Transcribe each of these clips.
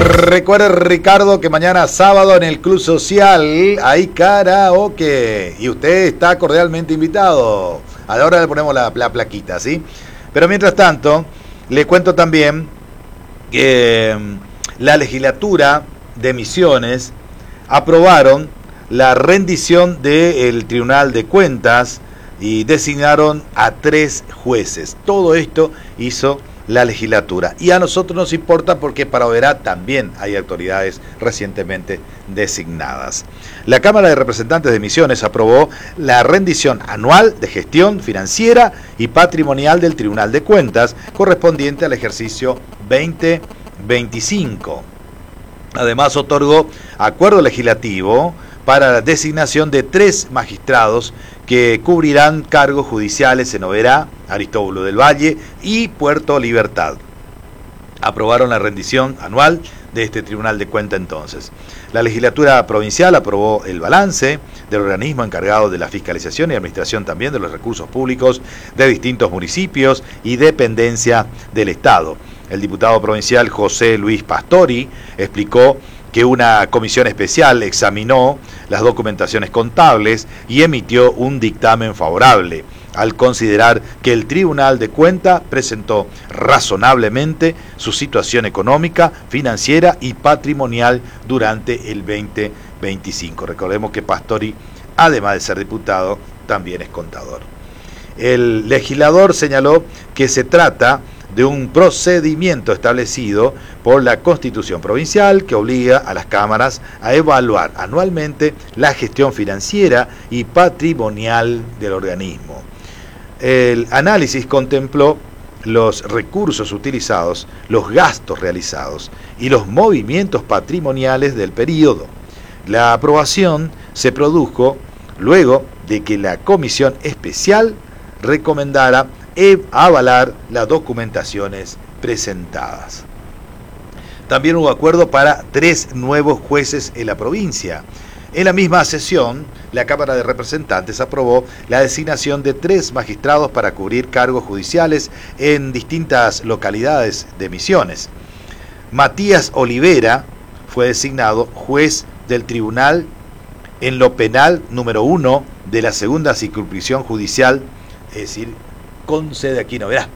Recuerde, Ricardo, que mañana sábado en el Club Social hay karaoke y usted está cordialmente invitado. A la hora le ponemos la plaquita, ¿sí? Pero mientras tanto, le cuento también que la legislatura de Misiones aprobaron la rendición del Tribunal de Cuentas y designaron a 3 jueces. Todo esto hizo la legislatura. Y a nosotros nos importa porque para Oberá también hay autoridades recientemente designadas. La Cámara de Representantes de Misiones aprobó la rendición anual de gestión financiera y patrimonial del Tribunal de Cuentas correspondiente al ejercicio 2025. Además otorgó acuerdo legislativo para la designación de 3 magistrados que cubrirán cargos judiciales en Oberá, Aristóbulo del Valle y Puerto Libertad. Aprobaron la rendición anual de este Tribunal de Cuentas entonces. La legislatura provincial aprobó el balance del organismo encargado de la fiscalización y administración también de los recursos públicos de distintos municipios y dependencias del Estado. El diputado provincial José Luis Pastori explicó que una comisión especial examinó las documentaciones contables y emitió un dictamen favorable, al considerar que el Tribunal de Cuentas presentó razonablemente su situación económica, financiera y patrimonial durante el 2025. Recordemos que Pastori, además de ser diputado, también es contador. El legislador señaló que se trata de un procedimiento establecido por la Constitución Provincial que obliga a las cámaras a evaluar anualmente la gestión financiera y patrimonial del organismo. El análisis contempló los recursos utilizados, los gastos realizados y los movimientos patrimoniales del periodo. La aprobación se produjo luego de que la comisión especial recomendara avalar las documentaciones presentadas. También hubo acuerdo para 3 nuevos jueces en la provincia. En la misma sesión, la Cámara de Representantes aprobó la designación de 3 magistrados para cubrir cargos judiciales en distintas localidades de Misiones. Matías Olivera fue designado juez del Tribunal en lo Penal número 1 de la Segunda Circunscripción Judicial, es decir, con sede aquí en Oberá.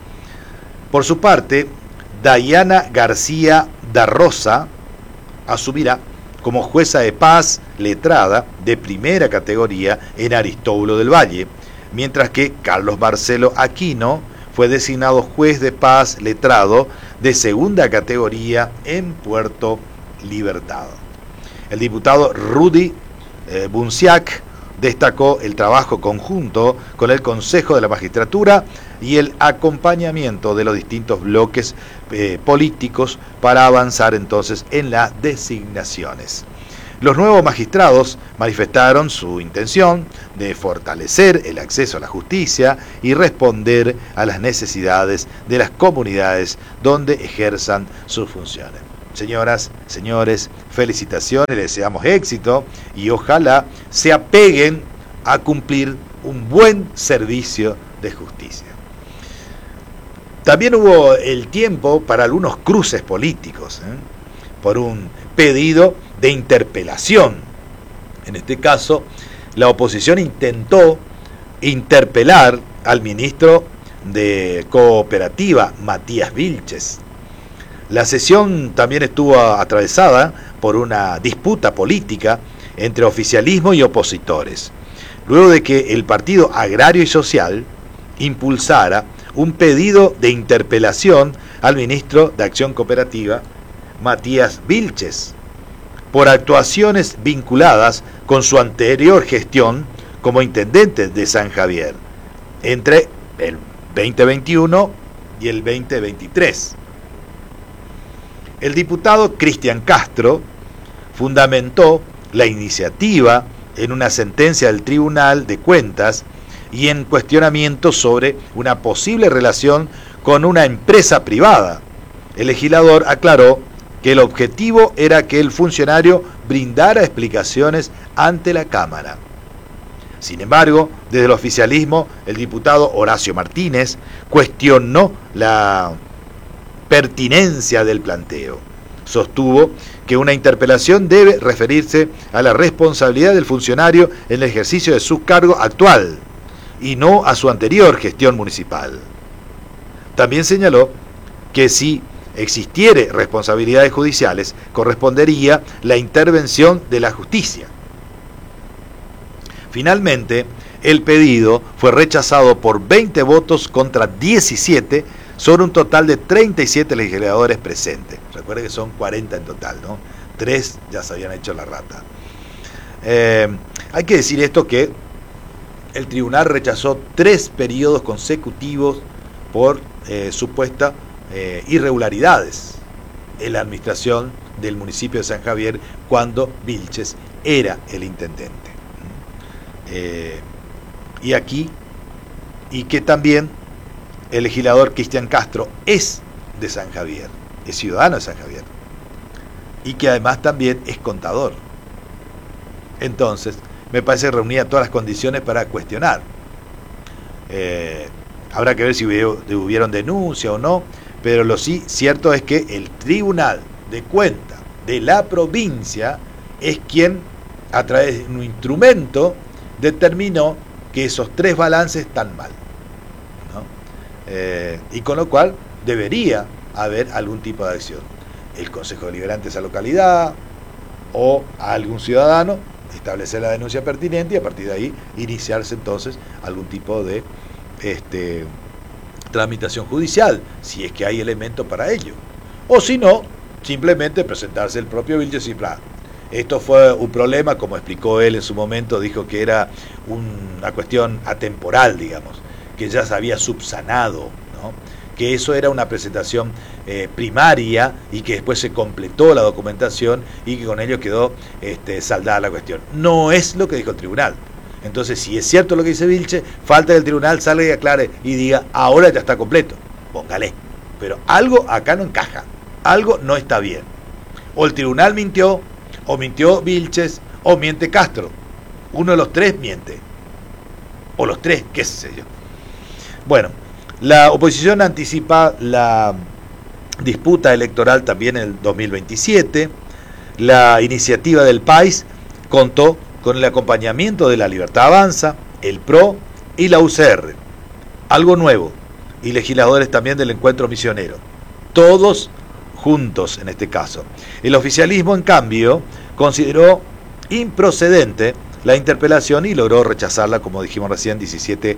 Por su parte, Dayana García da Rosa asumirá como jueza de paz letrada de primera categoría en Aristóbulo del Valle, mientras que Carlos Marcelo Aquino fue designado juez de paz letrado de segunda categoría en Puerto Libertad. El diputado Rudy Bunciac destacó el trabajo conjunto con el Consejo de la Magistratura y el acompañamiento de los distintos bloques políticos para avanzar entonces en las designaciones. Los nuevos magistrados manifestaron su intención de fortalecer el acceso a la justicia y responder a las necesidades de las comunidades donde ejerzan sus funciones. Señoras, señores, felicitaciones, les deseamos éxito y ojalá se apeguen a cumplir un buen servicio de justicia. También hubo el tiempo para algunos cruces políticos, por un pedido de interpelación. En este caso, la oposición intentó interpelar al ministro de Cooperativa, Matías Vilches. La sesión también estuvo atravesada por una disputa política entre oficialismo y opositores, luego de que el Partido Agrario y Social impulsara un pedido de interpelación al ministro de Acción Cooperativa, Matías Vilches, por actuaciones vinculadas con su anterior gestión como intendente de San Javier, entre el 2021 y el 2023. El diputado Cristian Castro fundamentó la iniciativa en una sentencia del Tribunal de Cuentas y en cuestionamientos sobre una posible relación con una empresa privada. El legislador aclaró que el objetivo era que el funcionario brindara explicaciones ante la Cámara. Sin embargo, desde el oficialismo, el diputado Horacio Martínez cuestionó la pertinencia del planteo. sostuvo que una interpelación debe referirse a la responsabilidad del funcionario en el ejercicio de su cargo actual y no a su anterior gestión municipal. También señaló que si existiere responsabilidades judiciales, correspondería la intervención de la justicia. Finalmente, el pedido fue rechazado por 20 votos contra 17 sobre un total de 37 legisladores presentes. Recuerde que son 40 en total, ¿no? 3 ya se habían hecho la rata. Hay que decir esto, que el tribunal rechazó 3 periodos consecutivos por supuestas irregularidades en la administración del municipio de San Javier cuando Vilches era el intendente. Y que también el legislador Cristian Castro es de San Javier, es ciudadano de San Javier, y que además también es contador. Entonces, me parece que reunía todas las condiciones para cuestionar. Habrá que ver si hubieron denuncia o no, pero lo sí cierto es que el Tribunal de Cuentas de la provincia es quien, a través de un instrumento, determinó que esos 3 balances están mal, ¿no? Y con lo cual debería haber algún tipo de acción. El Consejo Deliberante de esa localidad o a algún ciudadano establecer la denuncia pertinente y a partir de ahí iniciarse entonces algún tipo de tramitación judicial, si es que hay elementos para ello. O si no, simplemente presentarse el propio Vilches y bla. Esto fue un problema, como explicó él en su momento, dijo que era una cuestión atemporal, digamos, que ya se había subsanado, ¿no? Que eso era una presentación primaria y que después se completó la documentación y que con ello quedó saldada la cuestión. No es lo que dijo el tribunal. Entonces, si es cierto lo que dice Vilches, falta que el tribunal salga y aclare y diga, ahora ya está completo, póngale. Pero algo acá no encaja, algo no está bien. O el tribunal mintió, o mintió Vilches, o miente Castro. Uno de los 3 miente. O los 3, qué sé yo. Bueno, la oposición anticipa la disputa electoral también en el 2027. La iniciativa del país contó con el acompañamiento de la Libertad Avanza, el PRO y la UCR. Algo nuevo, y legisladores también del Encuentro Misionero. Todos juntos en este caso. El oficialismo, en cambio, consideró improcedente la interpelación y logró rechazarla, como dijimos recién, 17-20.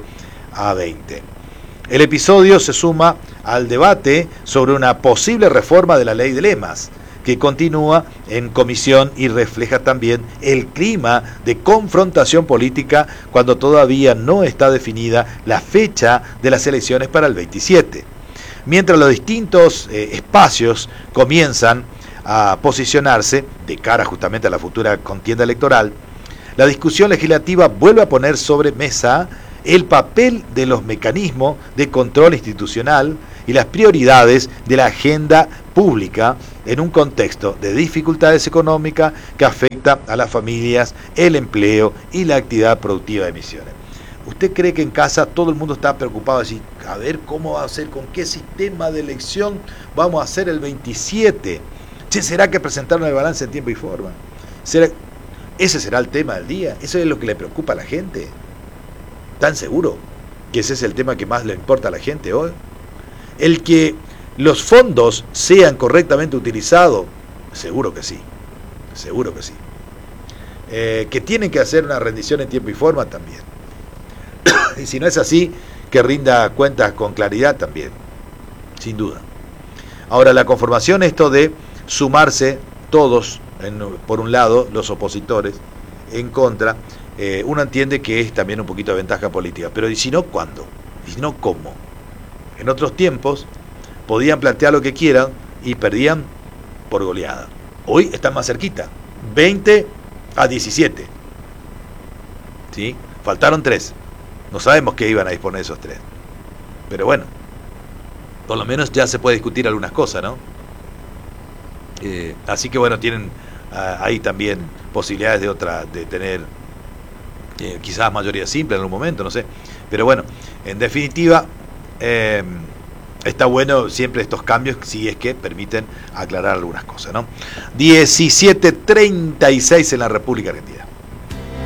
El episodio se suma al debate sobre una posible reforma de la ley de lemas, que continúa en comisión y refleja también el clima de confrontación política cuando todavía no está definida la fecha de las elecciones para el 27. Mientras los distintos espacios comienzan a posicionarse de cara justamente a la futura contienda electoral, la discusión legislativa vuelve a poner sobre mesa el papel de los mecanismos de control institucional y las prioridades de la agenda pública en un contexto de dificultades económicas que afecta a las familias, el empleo y la actividad productiva de Misiones. ¿Usted cree que en casa todo el mundo está preocupado de decir, a ver cómo va a ser, con qué sistema de elección vamos a hacer el 27? Che, ¿será que presentaron el balance en tiempo y forma? ¿Ese será el tema del día? ¿Eso es lo que le preocupa a la gente? ¿Tan seguro que ese es el tema que más le importa a la gente hoy? El que los fondos sean correctamente utilizados, seguro que sí, seguro que sí. Que tienen que hacer una rendición en tiempo y forma también. Y si no es así, que rinda cuentas con claridad también, sin duda. Ahora, la conformación, esto de sumarse todos, por un lado, los opositores, en contra, uno entiende que es también un poquito de ventaja política. Pero ¿y si no, cuándo? ¿Y si no, cómo? En otros tiempos podían plantear lo que quieran y perdían por goleada. Hoy están más cerquita, 20-17. ¿Sí? Faltaron 3. No sabemos qué iban a disponer esos 3. Pero bueno, por lo menos ya se puede discutir algunas cosas, ¿no? Así que bueno, tienen ahí también posibilidades de tener quizás mayoría simple en algún momento, no sé. Pero bueno, en definitiva, está bueno siempre estos cambios, si es que permiten aclarar algunas cosas, ¿no? 17:36 en la República Argentina.